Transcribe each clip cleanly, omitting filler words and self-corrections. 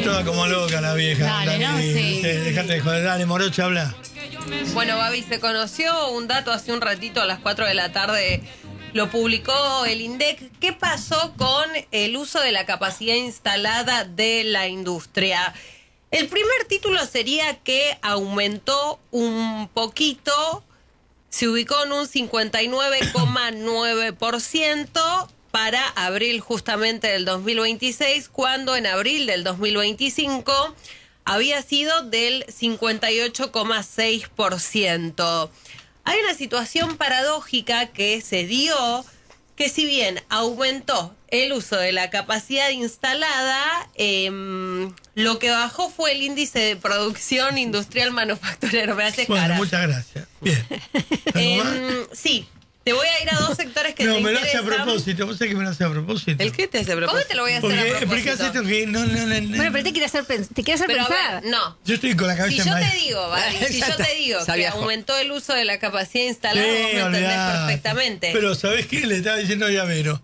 toda como loca la vieja. Dale, ¿no? Sí. Dejate de joder, dale, Morocho, habla. Bueno, Babi, se conoció un dato hace un ratito, a las 4 de la tarde lo publicó el INDEC. ¿Qué pasó con el uso de la capacidad instalada de la industria? El primer título sería que aumentó un poquito, se ubicó en un 59,9% para abril justamente del 2026, cuando en abril del 2025 había sido del 58,6%. Hay una situación paradójica que se dio, que si bien aumentó el uso de la capacidad instalada, lo que bajó fue el índice de producción industrial manufacturero. Me hace Bueno, cara. muchas gracias. Bien. Sí, te voy a ir a dos sectores que te No, me lo hace a interesan. propósito. ¿Vos sabés que me lo hace a propósito? ¿El qué te hace a ¿Cómo propósito? te lo voy a hacer Porque a propósito? explicás esto que no. Bueno, pero te quiere hacer Pero a pensar. ver, no. Yo estoy con la Si cabeza yo en te maíz. digo, Babi, si Ya yo está, te digo ya que viajó. aumentó el uso de la capacidad instalada, Sí, vos me entendés olvidate. perfectamente. Pero ¿sabés qué? Le estaba diciendo a Vero.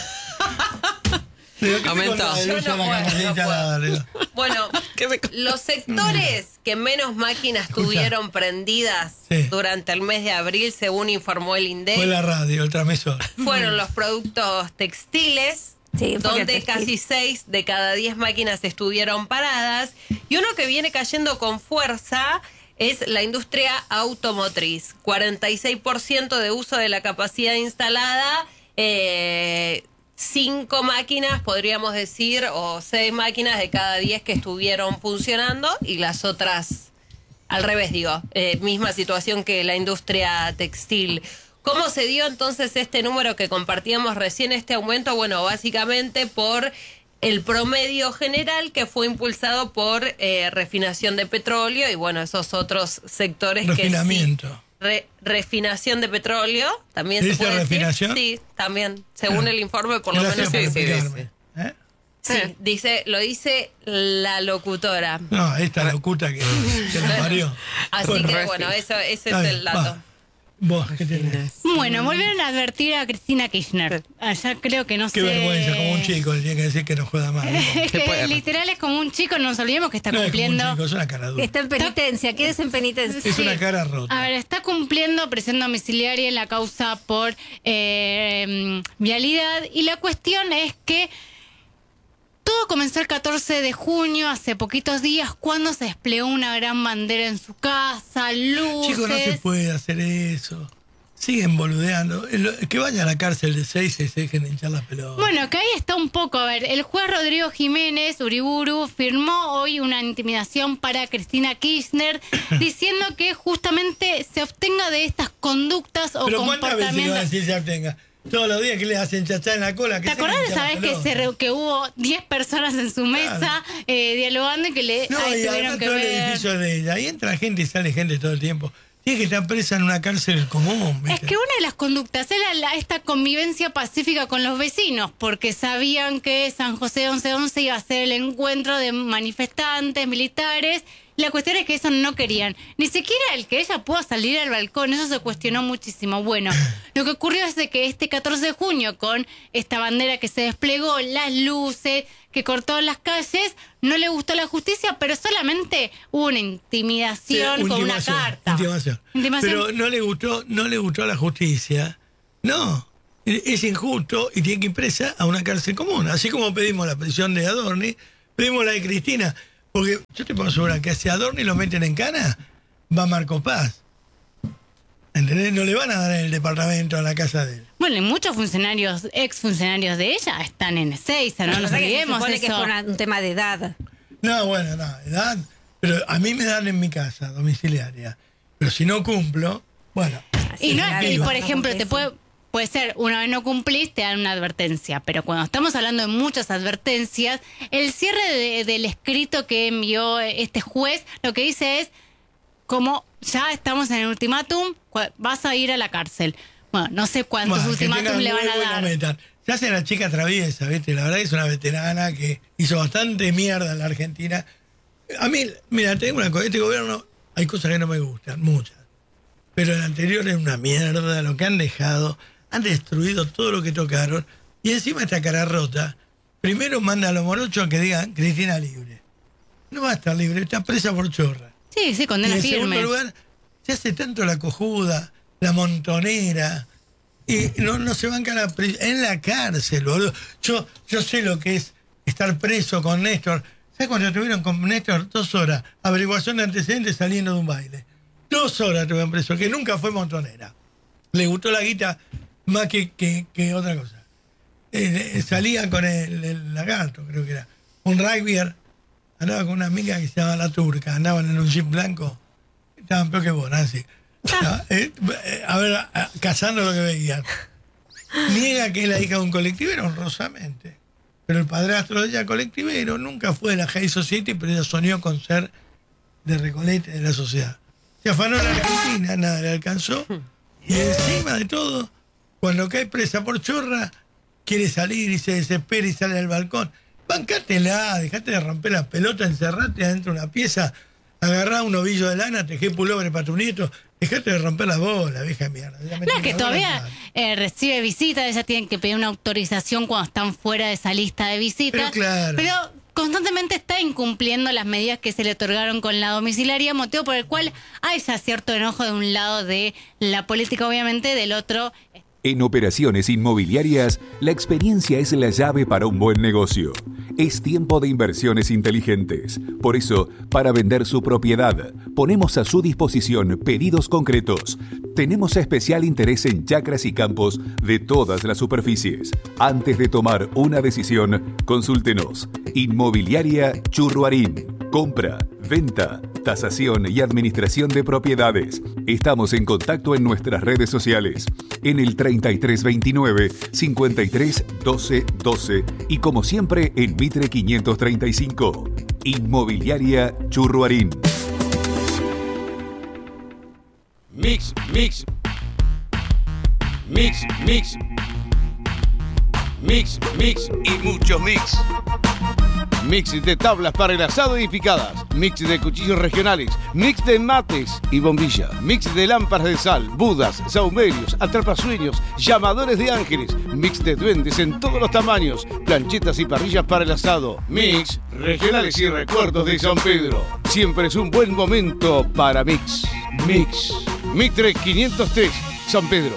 Aumentó. Yo no puedo. Bueno, ¿Qué me- los sectores que menos máquinas tuvieron prendidas Sí. durante el mes de abril, según informó el INDEC, Fue la radio, el transmisor. fueron los productos textiles, Sí, porque donde textil. casi 6 de cada 10 máquinas estuvieron paradas, y uno que viene cayendo con fuerza es la industria automotriz. 46% de uso de la capacidad instalada, 5 máquinas, podríamos decir, o 6 máquinas de cada 10 que estuvieron funcionando, y las otras al revés, digo, misma situación que la industria textil. ¿Cómo se dio entonces este número que compartíamos recién, este aumento? Bueno, básicamente por el promedio general que fue impulsado por refinación de petróleo y bueno, esos otros sectores Refinamiento. que sí. Refinación de petróleo, también se ¿Dice puede refinación? decir. Sí, también, según el informe, por lo Gracias menos. por sí, explicarme. ¿Eh? Sí, lo dice la locutora. No, esta locuta que la parió. Así Bueno, que bueno, ese es está bien, el dato. va. Vos, ¿qué tenés? Bueno, volvieron a advertir a Cristina Kirchner. Ya creo que no Qué sé. vergüenza, como un chico, le tiene que decir que no juega más. ¿no? Es ¿Qué puede que hacer? literal es como un chico, no nos olvidemos que está No es como un cumpliendo. chico, es una cara dura. Está en penitencia, quédese en penitencia. Es una cara rota. A ver, está cumpliendo prisión domiciliaria en la causa por vialidad. Y la cuestión es que todo comenzó el 14 de junio, hace poquitos días, cuando se desplegó una gran bandera en su casa, luces. Chicos, no se puede hacer eso. Siguen boludeando. Que vayan a la cárcel de 6 y se dejen de hinchar las pelotas. Bueno, que ahí está un poco. A ver, el juez Rodrigo Jiménez Uriburu firmó hoy una intimidación para Cristina Kirchner diciendo que justamente se abstenga de estas conductas o Pero ¿cuántas veces le va a comportamientos. decir se abstenga? Todos los días que le hacen chachá en la cola. ¿Te acordás de esa vez que hubo 10 personas en su mesa dialogando y que le No, ahí y tuvieron además que todo el ver? edificio es de ella. Ahí entra gente y sale gente todo el tiempo. Tiene que estar presa en una cárcel común. Es ¿viste? que una de las conductas era esta convivencia pacífica con los vecinos, porque sabían que San José 11-11 iba a ser el encuentro de manifestantes, militares. La cuestión es que eso no querían. Ni siquiera el que ella pueda salir al balcón, eso se cuestionó muchísimo. Bueno, lo que ocurrió es de que este 14 de junio, con esta bandera que se desplegó, las luces, que cortó las calles, no le gustó la justicia, pero solamente hubo una intimidación Sí, con una intimación, carta. Intimación. Intimación. Pero no le gustó a la justicia. No. Es injusto y tiene que ir presa a una cárcel común. Así como pedimos la prisión de Adorni, pedimos la de Cristina. Porque yo te puedo asegurar que si a Adorni lo meten en cana, va Marco Paz. ¿Entendés? No le van a dar en el departamento a la casa de él. Bueno, y muchos funcionarios, ex funcionarios de ella, están en Ezeiza, no nos Se olvidemos supone que es eso. por un tema de edad. No, bueno, no, edad. Pero a mí me dan en mi casa domiciliaria. Pero si no cumplo, bueno. Y no, claro, y no, por no ejemplo, cumple te puede ser, una vez no cumplís, te dan una advertencia. Pero cuando estamos hablando de muchas advertencias, el cierre del escrito que envió este juez, lo que dice es, como ya estamos en el ultimátum, vas a ir a la cárcel. Bueno, no sé cuántos Bueno, que ultimátum tengan le van a huevo y lo dar. metan. Se hace la chica traviesa, ¿viste? La verdad que es una veterana que hizo bastante mierda en la Argentina. A mí, mira, tengo una cosa, este gobierno, hay cosas que no me gustan, muchas. Pero el anterior es una mierda, lo que han dejado, han destruido todo lo que tocaron. Y encima esta cara rota, primero manda a los morochos a que digan Cristina libre. no va a estar libre, está presa por chorra. Sí, Y condena en firme. segundo lugar, se hace tanto la cojuda, la montonera, y no se banca en la cárcel, boludo. Yo sé lo que es estar preso con Néstor. ¿Sabes cuando estuvieron con Néstor? 2 horas, averiguación de antecedentes saliendo de un baile. 2 horas estuvieron preso, que nunca fue montonera. Le gustó la guita más que otra cosa. Salía con el lagarto, creo que era. Un rugbyer, andaba con una amiga que se llama La Turca, andaban en un jeep blanco, estaban peor que vos, así. A ver, cazando lo que veían. Niega que es la hija de un colectivero, honrosamente. Pero el padrastro de ella, colectivero, nunca fue de la High Society, pero ella soñó con ser de Recoleta, de la sociedad. Se afanó en la Argentina, nada le alcanzó. Y encima de todo, cuando cae presa por chorra, quiere salir y se desespera y sale al balcón. Bancátela, dejate de romper la pelota, encerrate adentro de una pieza, agarrá un ovillo de lana, tejé pullover para tu nieto, dejate de romper la bola, vieja de mierda. No, es que todavía recibe visitas, ella tiene que pedir una autorización cuando están fuera de esa lista de visitas. Pero constantemente está incumpliendo las medidas que se le otorgaron con la domiciliaria, motivo por el cual hay ya cierto enojo de un lado de la política, obviamente, del otro. En operaciones inmobiliarias, la experiencia es la llave para un buen negocio. Es tiempo de inversiones inteligentes. Por eso, para vender su propiedad, ponemos a su disposición pedidos concretos. Tenemos especial interés en chacras y campos de todas las superficies. Antes de tomar una decisión, consúltenos. Inmobiliaria Churruarín. Compra, venta, tasación y administración de propiedades. Estamos en contacto en nuestras redes sociales. En el 3329 53 12 12 y como siempre en Mitre 535. Inmobiliaria Churruarín. Mix, mix. Mix, mix. Mix, mix y mucho mix. Mix de tablas para el asado edificadas, mix de cuchillos regionales, mix de mates y bombillas, mix de lámparas de sal, budas, saumerios, atrapasueños, llamadores de ángeles, mix de duendes en todos los tamaños, planchetas y parrillas para el asado, mix regionales y recuerdos de San Pedro. Siempre es un buen momento para mix. Mix. Mitre 503, San Pedro.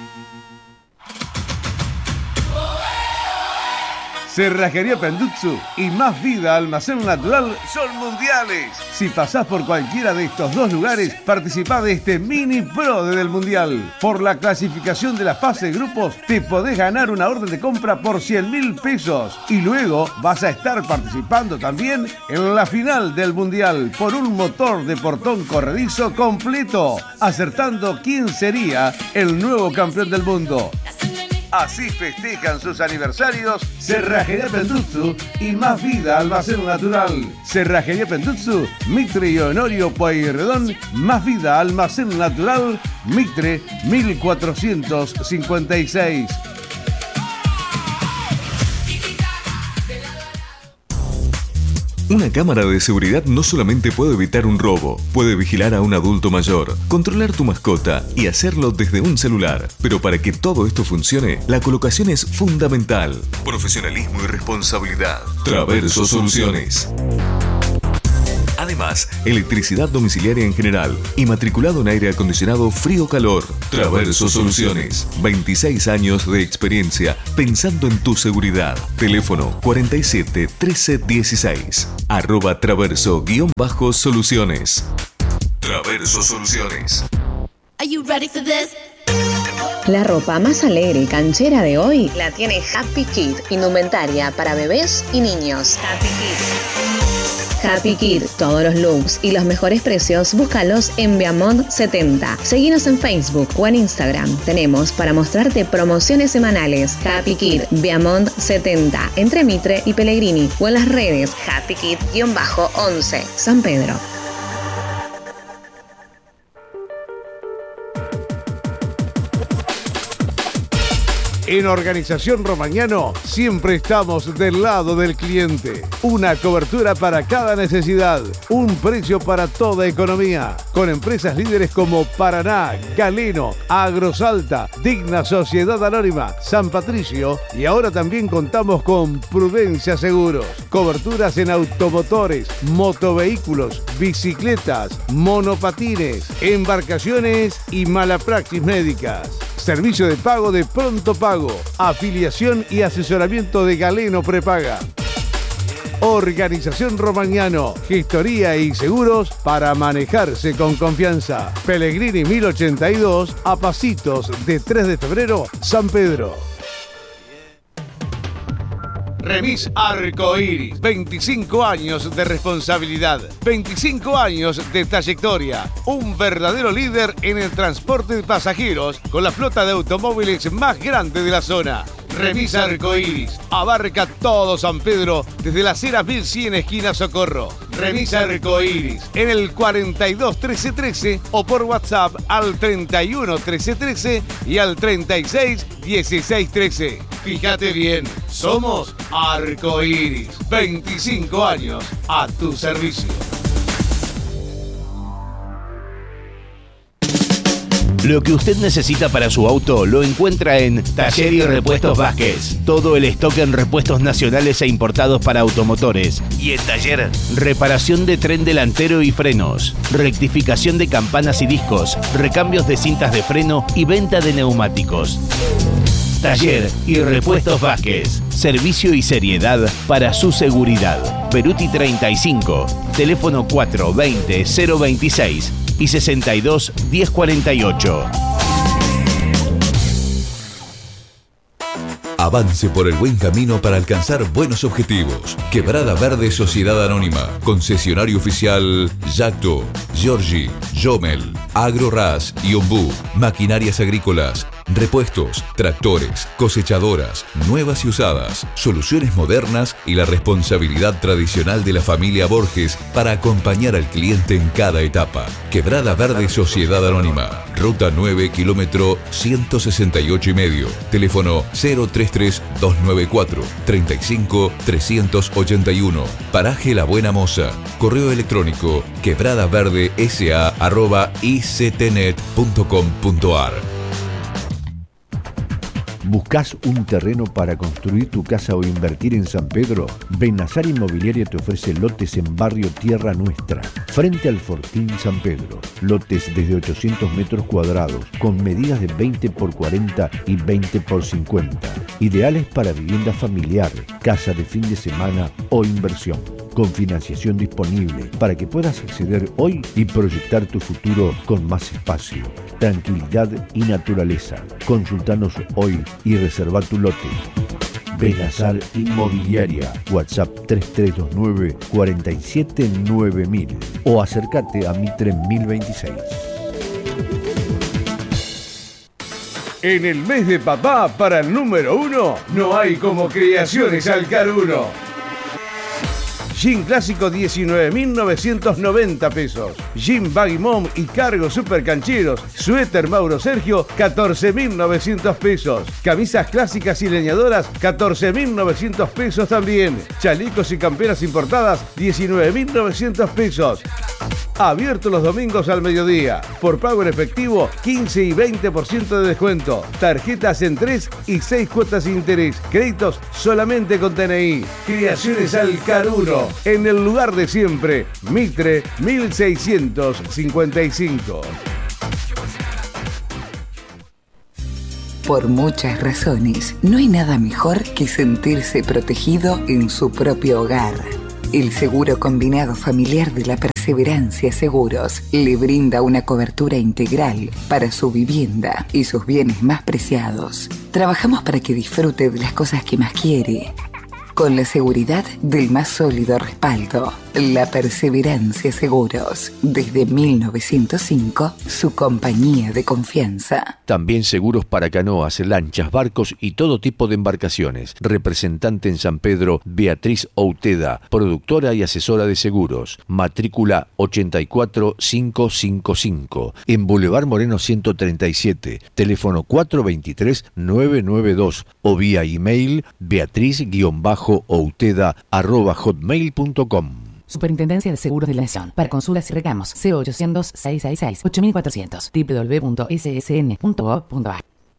Cerrajería Pendutsu y Más Vida Almacén Natural son mundiales. Si pasás por cualquiera de estos dos lugares, participá de este mini pro del mundial. Por la clasificación de la fase de grupos, te podés ganar una orden de compra por 100.000 pesos. Y luego vas a estar participando también en la final del mundial por un motor de portón corredizo completo, acertando quién sería el nuevo campeón del mundo. Así festejan sus aniversarios Cerrajería Pendutsu y Más Vida Almacén Natural. Cerrajería Pendutsu, Mitre y Honorio Pueyrredón, Más Vida Almacén Natural, Mitre 1456. Una cámara de seguridad no solamente puede evitar un robo, puede vigilar a un adulto mayor, controlar tu mascota y hacerlo desde un celular. Pero para que todo esto funcione, la colocación es fundamental. Profesionalismo y responsabilidad. Traverso Soluciones. Además, electricidad domiciliaria en general y matriculado en aire acondicionado frío-calor. Traverso Soluciones. 26 años de experiencia pensando en tu seguridad. Teléfono 47 13 16. @traverso_soluciones. Traverso Soluciones. Are you ready for this? La ropa más alegre y canchera de hoy la tiene Happy Kid, indumentaria para bebés y niños. Happy Kid. Happy Kid, todos los looks y los mejores precios, búscalos en Viamont 70. Seguinos en Facebook o en Instagram. Tenemos para mostrarte promociones semanales. Happy Kid, Viamont 70, entre Mitre y Pellegrini, o en las redes Happy Kid-11, San Pedro. En Organización Romagnano siempre estamos del lado del cliente. Una cobertura para cada necesidad, un precio para toda economía. Con empresas líderes como Paraná, Galeno, Agrosalta, Digna Sociedad Anónima, San Patricio y ahora también contamos con Prudencia Seguros. Coberturas en automotores, motovehículos, bicicletas, monopatines, embarcaciones y malapraxis médicas. Servicio de pago de Pronto Pago, afiliación y asesoramiento de Galeno Prepaga. Organización Romagnano, gestoría y seguros para manejarse con confianza. Pellegrini 1082, a pasitos de 3 de febrero, San Pedro. Remis Arcoiris, 25 años de responsabilidad, 25 años de trayectoria, un verdadero líder en el transporte de pasajeros con la flota de automóviles más grande de la zona. Remis Arcoiris abarca todo San Pedro desde las Heras 1100 esquina Socorro. Remis Arcoiris en el 42 13 13 o por WhatsApp al 31 13 13 y al 36 16 13. Fíjate bien, somos Arcoiris, 25 años a tu servicio. Lo que usted necesita para su auto lo encuentra en Taller y Repuestos Vázquez. Todo el stock en repuestos nacionales e importados para automotores. Y en taller, reparación de tren delantero y frenos, rectificación de campanas y discos, recambios de cintas de freno y venta de neumáticos. Taller y Repuestos Vázquez. Servicio y seriedad para su seguridad. Peruti 35, teléfono 420-026 y 62-1048. Avance por el buen camino para alcanzar buenos objetivos. Quebrada Verde Sociedad Anónima. Concesionario oficial Yacto, Giorgi, Jomel, AgroRas y Ombú. Maquinarias agrícolas, repuestos, tractores, cosechadoras, nuevas y usadas, soluciones modernas y la responsabilidad tradicional de la familia Borges para acompañar al cliente en cada etapa. Quebrada Verde Sociedad Anónima. Ruta 9, kilómetro 168,5. Teléfono 033-294-35-381. Paraje La Buena Moza. Correo electrónico quebradaverdesa@ictnet.com.ar. ¿Buscas un terreno para construir tu casa o invertir en San Pedro? Benazar Inmobiliaria te ofrece lotes en barrio Tierra Nuestra, frente al Fortín San Pedro. Lotes desde 800 metros cuadrados, con medidas de 20 por 40 y 20 por 50. Ideales para vivienda familiar, casa de fin de semana o inversión. Con financiación disponible para que puedas acceder hoy y proyectar tu futuro con más espacio, tranquilidad y naturaleza. Consultanos hoy y reserva tu lote. Benazar Inmobiliaria, WhatsApp 3329 479000 o acércate a Mitre 1026. En el mes de papá, para el número 1, no hay como Creaciones Alcaruno. Jean clásico 19.990 pesos. Jean Baggy Mom y cargo super cancheros. Suéter Mauro Sergio 14.900 pesos. Camisas clásicas y leñadoras 14.900 pesos también. Chalecos y camperas importadas 19.900 pesos. Abierto los domingos al mediodía. Por pago en efectivo, 15 y 20% de descuento. Tarjetas en 3 y 6 cuotas sin interés. Créditos solamente con TNI. Creaciones Alcaruno. En el lugar de siempre. Mitre 1655. Por muchas razones, no hay nada mejor que sentirse protegido en su propio hogar. El seguro combinado familiar de la Perseverancia Seguros le brinda una cobertura integral para su vivienda y sus bienes más preciados. Trabajamos para que disfrute de las cosas que más quiere. con la seguridad del más sólido respaldo. La Perseverancia Seguros, desde 1905, su compañía de confianza. También seguros para canoas, lanchas, barcos y todo tipo de embarcaciones. Representante en San Pedro, Beatriz Outeda, productora y asesora de seguros. Matrícula 84555. En Boulevard Moreno 137. Teléfono 423-992 o vía email beatriz-outeda@hotmail.com. Superintendencia de Seguros de la Nación. Para consultas y reclamos, 0800-666-8400, www.ssn.gov.ar.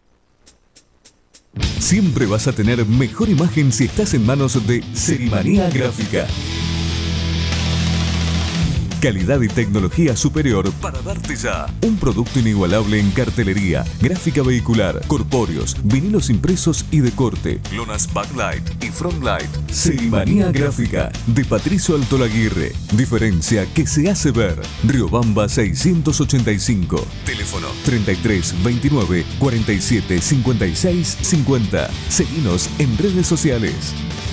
Siempre vas a tener mejor imagen si estás en manos de Serimanía Gráfica. Calidad y tecnología superior para darte ya un producto inigualable en cartelería, gráfica vehicular, corpóreos, vinilos impresos y de corte, lonas backlight y frontlight. Serimanía Gráfica de Patricio Altolaguirre. Diferencia que se hace ver. Riobamba 685. Teléfono 33 29 47 56 50. Seguinos en redes sociales.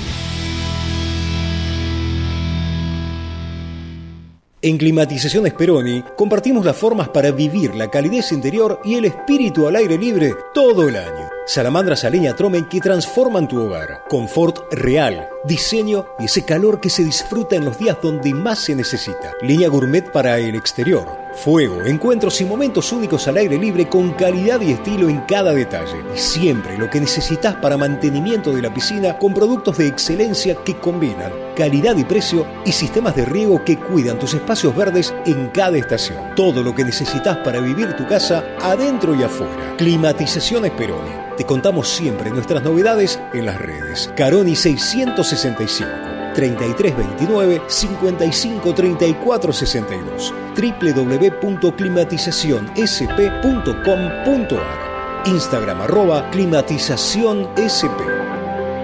En Climatizaciones Peroni compartimos las formas para vivir la calidez interior y el espíritu al aire libre todo el año. Salamandras a leña Tromen que transforman tu hogar. Confort real, diseño y ese calor que se disfruta en los días donde más se necesita. Línea gourmet para el exterior. Fuego, encuentros y momentos únicos al aire libre con calidad y estilo en cada detalle. Y siempre lo que necesitas para mantenimiento de la piscina con productos de excelencia que combinan calidad y precio y sistemas de riego que cuidan tus espacios verdes en cada estación. Todo lo que necesitas para vivir tu casa adentro y afuera. Climatizaciones Peroni. Te contamos siempre nuestras novedades en las redes. Caroni 665. 3329 55 34 62 www.climatizacionsp.com.ar Instagram @climatizacionsp.